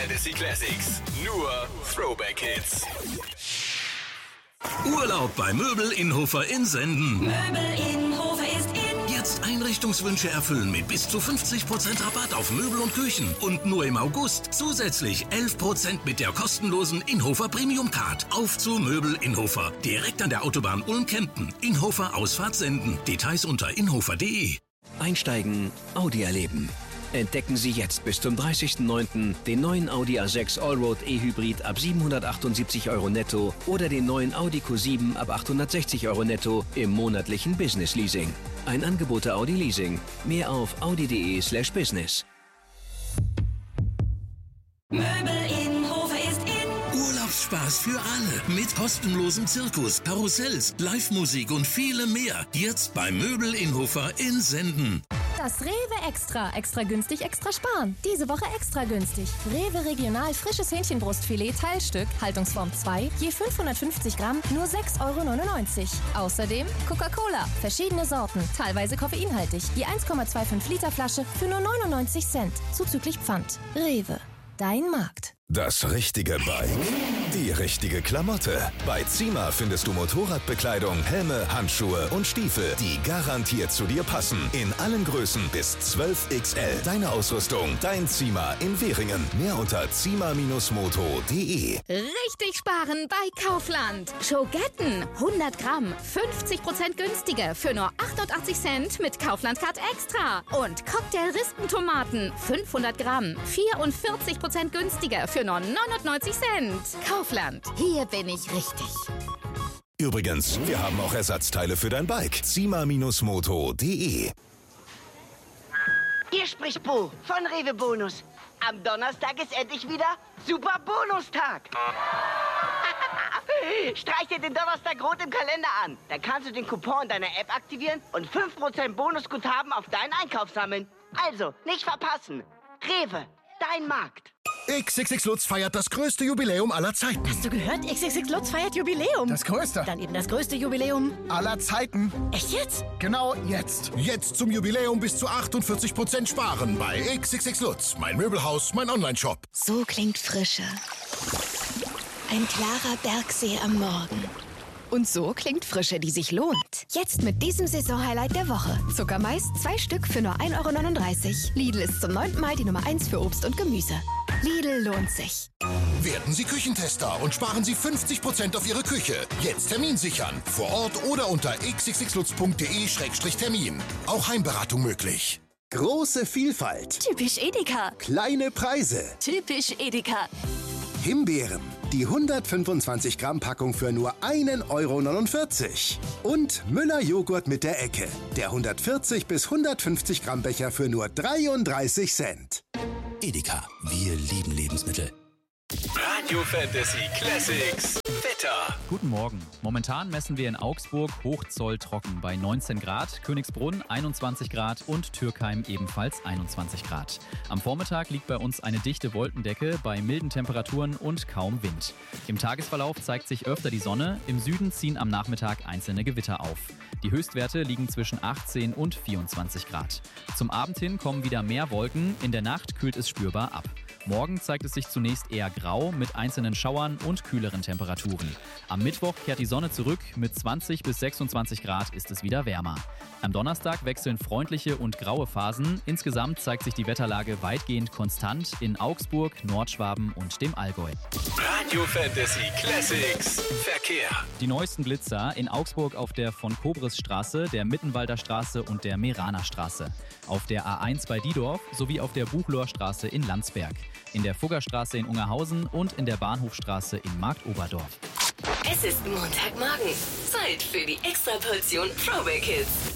Fantasy Classics. Nur Throwback Hits. Urlaub bei Möbel Innhofer in Senden. Möbel Innhofer ist in. Jetzt Einrichtungswünsche erfüllen mit bis zu 50% Rabatt auf Möbel und Küchen. Und nur im August zusätzlich 11% mit der kostenlosen Innhofer Premium Card. Auf zu Möbel Innhofer. Direkt an der Autobahn Ulm-Kempten. Innhofer Ausfahrt Senden. Details unter inhofer.de. Einsteigen, Audi erleben. Entdecken Sie jetzt bis zum 30.09. den neuen Audi A6 Allroad E-Hybrid ab 778 € netto oder den neuen Audi Q7 ab 860 € netto im monatlichen Business Leasing. Ein Angebot der Audi Leasing. Mehr auf audi.de/business. Möbel Innhofer ist in. Urlaubsspaß für alle. Mit kostenlosem Zirkus, Karussells, Live-Musik und vielem mehr. Jetzt bei Möbel Innhofer in Senden. Das Rewe Extra. Extra günstig, extra sparen. Diese Woche extra günstig. Rewe Regional frisches Hähnchenbrustfilet Teilstück, Haltungsform 2, je 550 Gramm, nur 6,99 €. Außerdem Coca-Cola, verschiedene Sorten, teilweise koffeinhaltig, je 1,25 Liter Flasche für nur 99 Cent, zuzüglich Pfand. Rewe, dein Markt. Das richtige Bike, die richtige Klamotte. Bei Zima findest du Motorradbekleidung, Helme, Handschuhe und Stiefel, die garantiert zu dir passen. In allen Größen bis 12XL. Deine Ausrüstung, dein Zima in Währingen. Mehr unter zima-moto.de. Richtig sparen bei Kaufland. Schogetten, 100 Gramm, 50% günstiger für nur 88 Cent mit Kaufland Card Extra. Und Cocktail-Rispentomaten, 500 Gramm, 44% günstiger für nur 99 Cent. Kaufland, hier bin ich richtig. Übrigens, wir haben auch Ersatzteile für dein Bike. zima-moto.de. Hier spricht Bo von Rewe Bonus. Am Donnerstag ist endlich wieder Super Bonustag. Streich dir den Donnerstag rot im Kalender an. Dann kannst du den Coupon deiner App aktivieren und 5% Bonusguthaben auf deinen Einkauf sammeln. Also, nicht verpassen. Rewe, dein Markt. XXX Lutz feiert das größte Jubiläum aller Zeiten. Hast du gehört? XXX Lutz feiert Jubiläum. Das größte. Dann eben das größte Jubiläum Aller Zeiten. Echt jetzt? Genau jetzt. Jetzt zum Jubiläum bis zu 48% sparen bei XXX Lutz. Mein Möbelhaus, mein Onlineshop. So klingt Frische. Ein klarer Bergsee am Morgen. Und so klingt Frische, die sich lohnt. Jetzt mit diesem Saisonhighlight der Woche. Zuckermais 2 Stück für nur 1,39 €. Lidl ist zum 9. Mal die Nummer 1 für Obst und Gemüse. Lidl lohnt sich. Werden Sie Küchentester und sparen Sie 50% auf Ihre Küche. Jetzt Termin sichern. Vor Ort oder unter xxxlutz.de/termin. Auch Heimberatung möglich. Große Vielfalt. Typisch Edeka. Kleine Preise. Typisch Edeka. Himbeeren. Die 125 Gramm Packung für nur 1,49 €. Und Müller Joghurt mit der Ecke. Der 140 bis 150 Gramm Becher für nur 33 Cent. Edeka, wir lieben Lebensmittel. Radio Fantasy Classics. Wetter. Guten Morgen. Momentan messen wir in Augsburg Hochzoll trocken bei 19 Grad, Königsbrunn 21 Grad und Türkheim ebenfalls 21 Grad. Am Vormittag liegt bei uns eine dichte Wolkendecke bei milden Temperaturen und kaum Wind. Im Tagesverlauf zeigt sich öfter die Sonne, im Süden ziehen am Nachmittag einzelne Gewitter auf. Die Höchstwerte liegen zwischen 18 und 24 Grad. Zum Abend hin kommen wieder mehr Wolken, in der Nacht kühlt es spürbar ab. Morgen zeigt es sich zunächst eher grau mit einzelnen Schauern und kühleren Temperaturen. Am Mittwoch kehrt die Sonne zurück, mit 20 bis 26 Grad ist es wieder wärmer. Am Donnerstag wechseln freundliche und graue Phasen. Insgesamt zeigt sich die Wetterlage weitgehend konstant in Augsburg, Nordschwaben und dem Allgäu. Radio Fantasy Classics. Verkehr. Die neuesten Blitzer in Augsburg auf der von Kobrisstraße, der Mittenwalder Straße und der Meraner Straße. Auf der A1 bei Diedorf sowie auf der Buchloerstraße in Landsberg. In der Fuggerstraße in Ungerhausen und in der Bahnhofstraße in Marktoberdorf. Es ist Montagmorgen. Zeit für die Extraportion Throwback Hits.